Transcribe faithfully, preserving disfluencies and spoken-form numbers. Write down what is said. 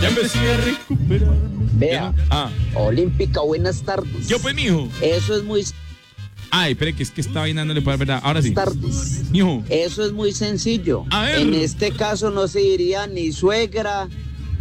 Ya empecé a recuperarme. Vea, Ah, Olímpica, buenas tardes. yo pues, mijo. Eso es muy Ay, espere, que es que estaba llenándole para verdad. Ahora sí. tardes. Mijo. Eso es muy sencillo. A ver. En este caso no se diría ni suegra,